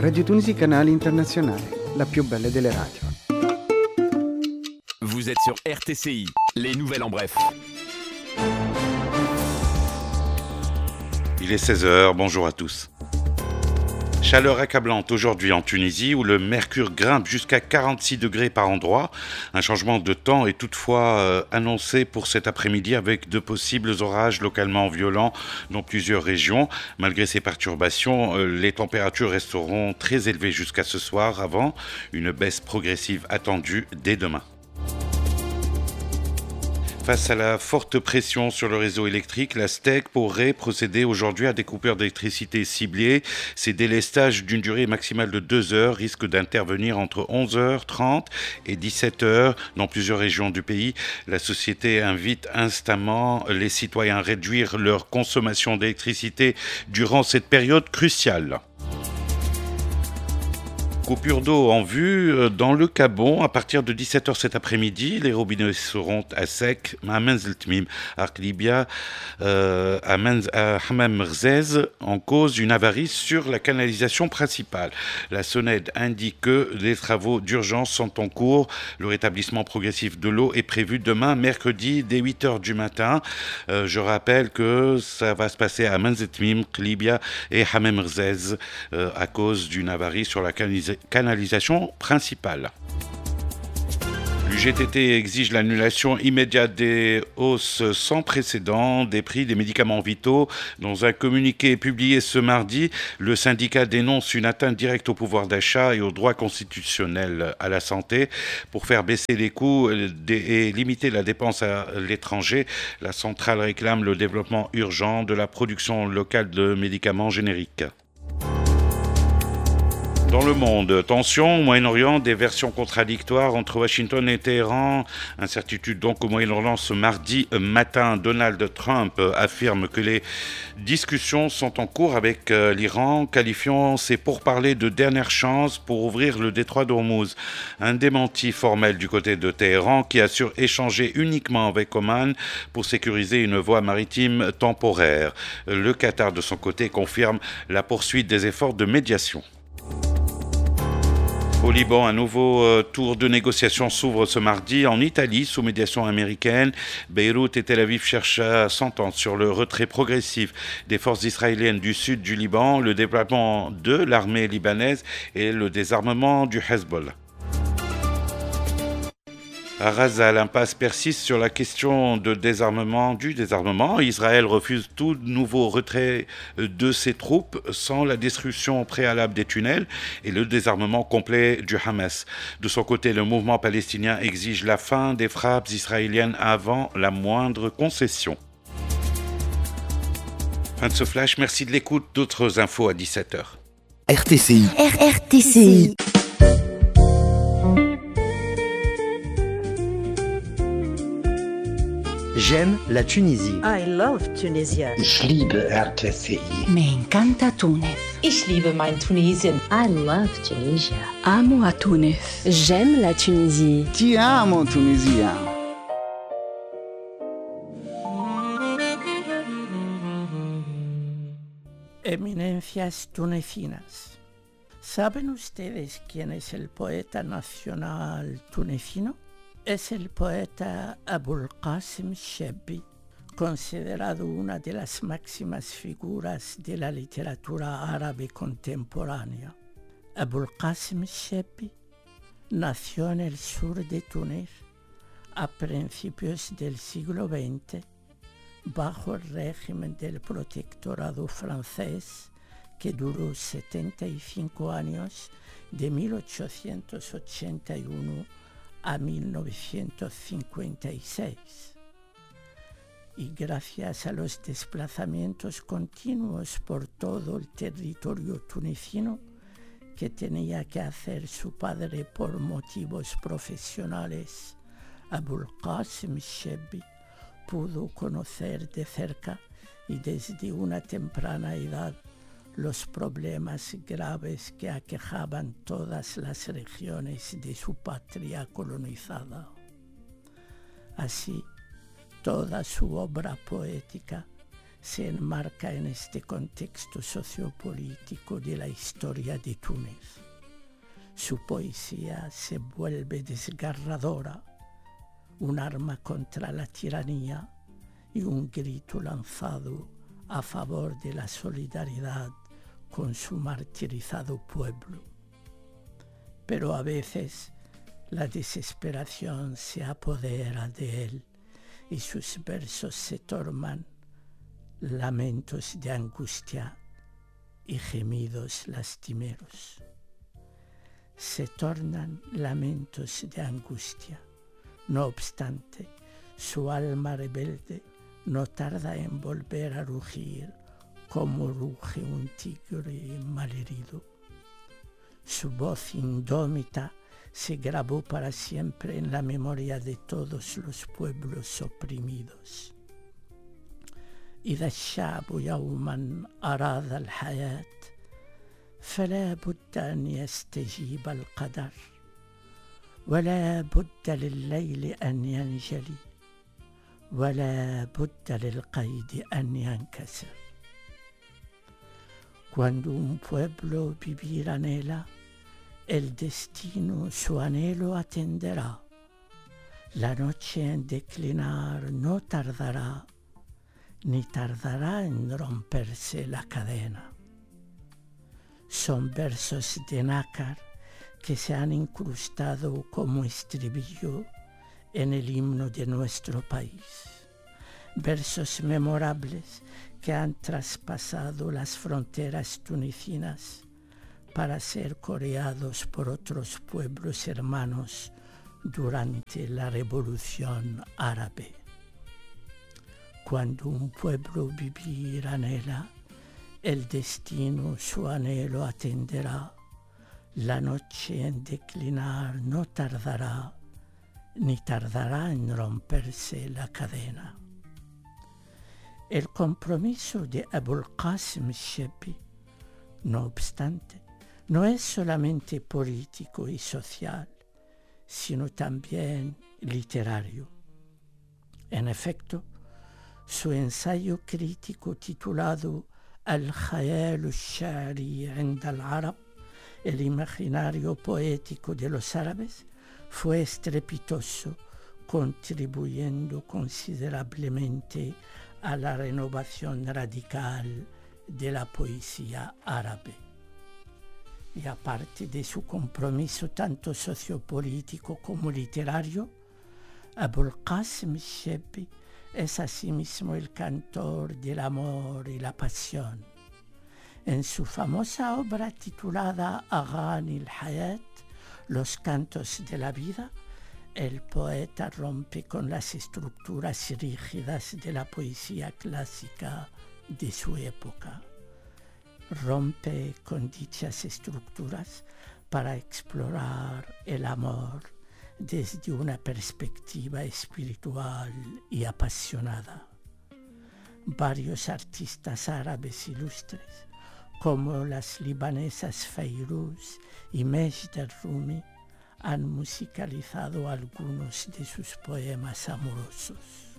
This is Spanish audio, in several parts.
Radio Tunisie Canale Internazionale, la più bella delle radio. Vous êtes sur RTCI, les nouvelles en bref. Il est 16h, bonjour à tous. Chaleur accablante aujourd'hui en Tunisie où le mercure grimpe jusqu'à 46 degrés par endroit. Un changement de temps est toutefois annoncé pour cet après-midi avec de possibles orages localement violents dans plusieurs régions. Malgré ces perturbations, les températures resteront très élevées jusqu'à ce soir avant une baisse progressive attendue dès demain. Face à la forte pression sur le réseau électrique, la STEC pourrait procéder aujourd'hui à des coupures d'électricité ciblées. Ces délestages d'une durée maximale de 2 heures risquent d'intervenir entre 11h30 et 17h dans plusieurs régions du pays. La société invite instamment les citoyens à réduire leur consommation d'électricité durant cette période cruciale. Coupure d'eau en vue dans le Gabon. À partir de 17h cet après-midi, les robinets seront à sec à Menzeltmim, à Libya, à Hamam Merzez, en cause d'une avarie sur la canalisation principale. La SONED indique que les travaux d'urgence sont en cours. Le rétablissement progressif de l'eau est prévu demain, mercredi, dès 8h du matin. Je rappelle que ça va se passer à Menzeltmim, Libya et Hamam Merzez à cause d'une avarie sur la canalisation principale. L'UGTT exige l'annulation immédiate des hausses sans précédent des prix des médicaments vitaux. Dans un communiqué publié ce mardi, le syndicat dénonce une atteinte directe au pouvoir d'achat et au droit constitutionnel à la santé. Pour faire baisser les coûts et limiter la dépense à l'étranger, la centrale réclame le développement urgent de la production locale de médicaments génériques. Dans le monde, tension au Moyen-Orient, des versions contradictoires entre Washington et Téhéran. Incertitude donc au Moyen-Orient ce mardi matin. Donald Trump affirme que les discussions sont en cours avec l'Iran, qualifiant ces pourparlers de dernière chance pour ouvrir le détroit d'Ormuz. Un démenti formel du côté de Téhéran qui assure échanger uniquement avec Oman pour sécuriser une voie maritime temporaire. Le Qatar de son côté confirme la poursuite des efforts de médiation. Au Liban, un nouveau tour de négociation s'ouvre ce mardi. En Italie, sous médiation américaine, Beyrouth et Tel Aviv cherchent à s'entendre sur le retrait progressif des forces israéliennes du sud du Liban, le déploiement de l'armée libanaise et le désarmement du Hezbollah. À Gaza, l'impasse persiste sur la question du désarmement. Israël refuse tout nouveau retrait de ses troupes sans la destruction préalable des tunnels et le désarmement complet du Hamas. De son côté, le mouvement palestinien exige la fin des frappes israéliennes avant la moindre concession. Fin de ce flash, merci de l'écoute. D'autres infos à 17h. RTCI. RTCI. J'aime la Tunisie. I love Tunisia. Ich liebe RTCI. Me encanta Tunis. Ich liebe mein Tunesien. I love Tunisia. Amo a Tunis. J'aime la Tunisie. Ti amo, Tunisia. Eminencias tunecinas. ¿Saben ustedes quién es el poeta nacional tunecino? Es el poeta Abul Qasim Chebbi, considerado una de las máximas figuras de la literatura árabe contemporánea. Abul Qasim Chebbi nació en el sur de Túnez a principios del siglo XX, bajo el régimen del protectorado francés, que duró 75 años, de 1881 a 1956. Y gracias a los desplazamientos continuos por todo el territorio tunecino que tenía que hacer su padre por motivos profesionales, Abul Qasim Chebbi pudo conocer de cerca y desde una temprana edad los problemas graves que aquejaban todas las regiones de su patria colonizada. Así, toda su obra poética se enmarca en este contexto sociopolítico de la historia de Túnez. Su poesía se vuelve desgarradora, un arma contra la tiranía y un grito lanzado a favor de la solidaridad con su martirizado pueblo. Pero a veces la desesperación se apodera de él y sus versos se tornan lamentos de angustia y gemidos lastimeros. Se tornan lamentos de angustia. No obstante, su alma rebelde no tarda en volver a rugir como ruge un tigre malherido. Su voz indómita se grabó para siempre en la memoria de todos los pueblos oprimidos. إذا الشعب يوما أراد الحياة فلا بد أن يستجيب القدر ولا بد لليل أن ينجلي ولا بد للقيد أن ينكسر. Cuando un pueblo vivir anhela, el destino su anhelo atenderá. La noche en declinar no tardará, ni tardará en romperse la cadena. Son versos de nácar que se han incrustado como estribillo en el himno de nuestro país. Versos memorables que han traspasado las fronteras tunecinas para ser coreados por otros pueblos hermanos durante la Revolución Árabe. Cuando un pueblo vivir anhela, el destino su anhelo atenderá. La noche en declinar no tardará, ni tardará en romperse la cadena. El compromiso de Abul Qasim al-Shebi, no obstante, no es solamente político y social, sino también literario. En efecto, su ensayo crítico titulado Al-Khayal al-Sha'ri 'inda al-Arab, el imaginario poético de los árabes, fue estrepitoso, contribuyendo considerablemente a la renovación radical de la poesía árabe. Y aparte de su compromiso tanto sociopolítico como literario, Abul Qasim al-Shebi es asimismo el cantor del amor y la pasión. En su famosa obra titulada Aghani al-Hayat, Los cantos de la vida, el poeta rompe con las estructuras rígidas de la poesía clásica de su época. Rompe con dichas estructuras para explorar el amor desde una perspectiva espiritual y apasionada. Varios artistas árabes ilustres, como las libanesas Fairuz y Majd al-Rumi, han musicalizado algunos de sus poemas amorosos.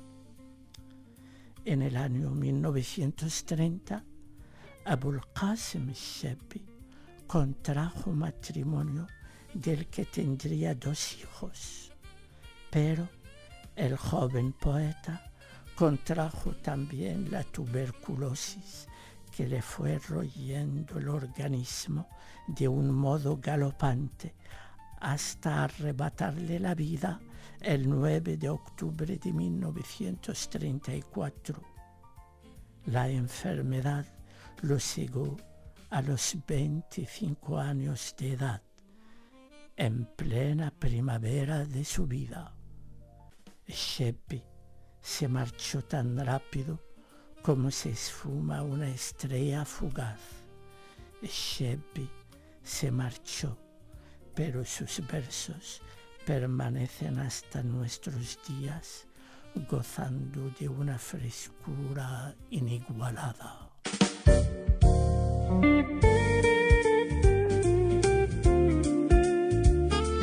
En el año 1930, Abul Qasim al-Shebi contrajo matrimonio del que tendría 2 hijos, pero el joven poeta contrajo también la tuberculosis que le fue royendo el organismo de un modo galopante hasta arrebatarle la vida el 9 de octubre de 1934. La enfermedad lo cegó a los 25 años de edad, en plena primavera de su vida. Shebi se marchó tan rápido como se esfuma una estrella fugaz. Shebi se marchó, pero sus versos permanecen hasta nuestros días, gozando de una frescura inigualada.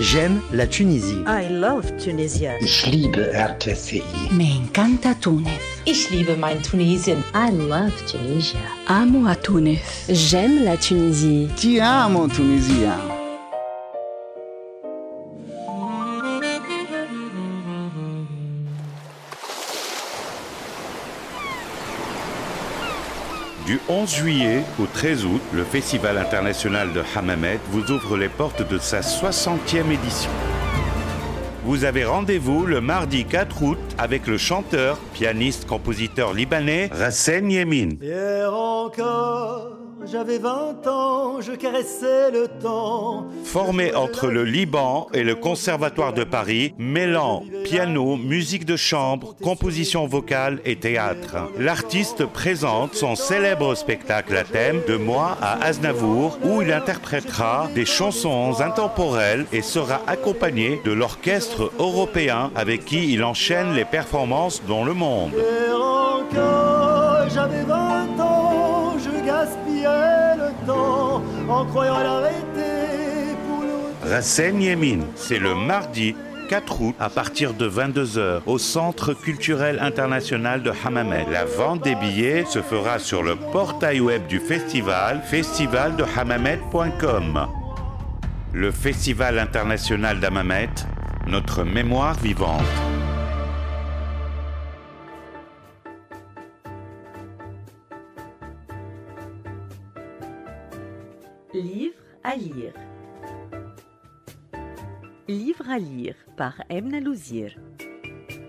J'aime la Tunisie. I love Tunisia. Ich liebe RTCI. Me encanta Túnez. Ich liebe mein Tunesien. I love Tunisia. Amo a Túnez. J'aime la Tunisie. Ti amo, Tunisia. Du 11 juillet au 13 août, le Festival international de Hammamet vous ouvre les portes de sa 60e édition. Vous avez rendez-vous le mardi 4 août avec le chanteur, pianiste, compositeur libanais Rassen Yemin. Hier encore, j'avais 20 ans, je caressais le temps. Formé entre le Liban et le Conservatoire de Paris, mêlant piano, musique de chambre, composition vocale et théâtre. L'artiste présente son célèbre spectacle à thème de Moi à Aznavour, où il interprétera des chansons intemporelles et sera accompagné de l'orchestre européen avec qui il enchaîne les performances dans le monde. Hier encore, j'avais 20 ans, je gaspillais le temps en croyant l'arrêter pour l'autre. Rassen Yemin, c'est le mardi 4 août à partir de 22h au Centre culturel international de Hammamet. La vente des billets se fera sur le portail web du festival, festivaldehammamet.com. Le Festival international d'Hammamet, notre mémoire vivante. Livre à lire. Livre à lire par Emna Louzir.